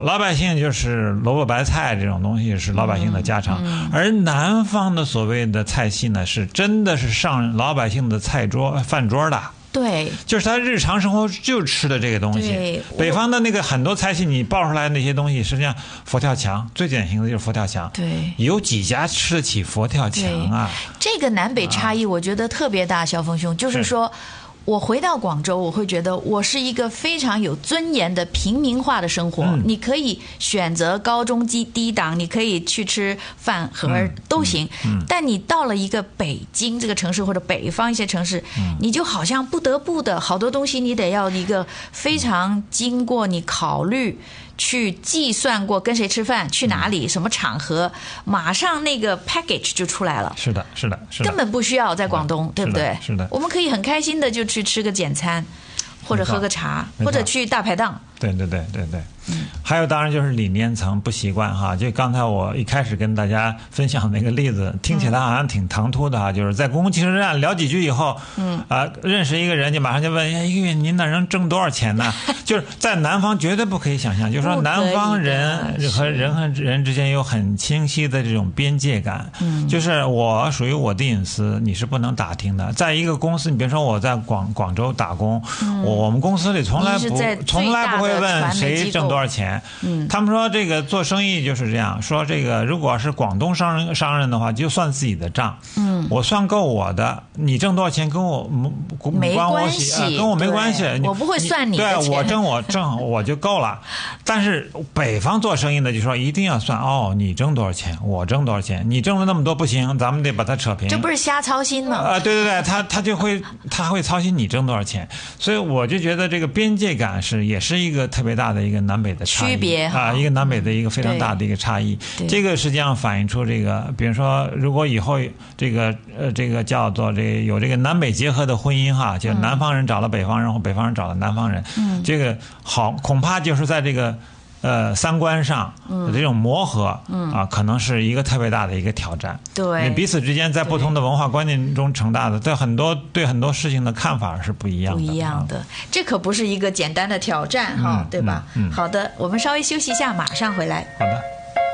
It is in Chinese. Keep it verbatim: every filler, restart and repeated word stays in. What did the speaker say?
老百姓就是萝卜白菜这种东西是老百姓的家常，嗯嗯、而南方的所谓的菜系呢，是真的是上老百姓的菜桌饭桌的。 对， 就是他日常生活就吃的这个东西。北方的那个很多菜系，你爆出来那些东西，实际上佛跳墙最典型的就是佛跳墙。 对， 有几家吃得起佛跳墙啊？ 这个南北差异，我觉得特别大。萧峰兄，就是说。我回到广州，我会觉得我是一个非常有尊严的平民化的生活。嗯、你可以选择高中低低档，你可以去吃饭盒都行。嗯嗯、但你到了一个北京这个城市或者北方一些城市，嗯、你就好像不得不的好多东西，你得要一个非常经过你考虑。去计算过跟谁吃饭，去哪里，什么场合，马上那个 package 就出来了。 是的，是的，是的， 根本不需要在广东，对不对？ 是的， 我们可以很开心的就去吃个简餐，或者喝个茶，或者去大排档。 对对对对对。嗯，还有当然就是理念层不习惯哈，就刚才我一开始跟大家分享那个例子，听起来好像挺唐突的哈，嗯、就是在公共汽车站聊几句以后，嗯啊、呃，认识一个人就马上就问，哎，一个月您那能挣多少钱呢？就是在南方绝对不可以想象，就是说南方人和人和人之间有很清晰的这种边界感，嗯，就是我属于我的隐私，你是不能打听的。在一个公司，你比如说我在广广州打工，嗯、我我们公司里从来不从来不会问谁挣多少钱。嗯，他们说这个做生意就是这样，说这个如果是广东商人商人的话，就算自己的账，嗯，我算够我的，你挣多少钱跟我没关系、呃，跟我没关系， 我不会算你的钱， 对我挣我挣我就够了。但是北方做生意的就说一定要算，哦，你挣多少钱，我挣多少钱，你挣了那么多不行，咱们得把它扯平， 这不是瞎操心吗？ 啊、呃，对对对，他他就会他会操心你挣多少钱，所以我就觉得这个边界感是也是一个特别大的一个南北的差异区别啊，一个南北的一个非常大的一个差异。这个实际上反映出这个，比如说，如果以后这个呃这个叫做这个有这个南北结合的婚姻哈，就南方人找了北方人，或北方人找了南方人，嗯，这个好恐怕就是在这个呃三观上的这种磨合，嗯啊，可能是一个特别大的一个挑战。 对， 彼此之间在不同的文化观念中成大的，对很多对很多事情的看法是不一样的。 不一样的，这可不是一个简单的挑战哈，嗯、对吧？嗯嗯、好的，我们稍微休息一下，马上回来。 好的。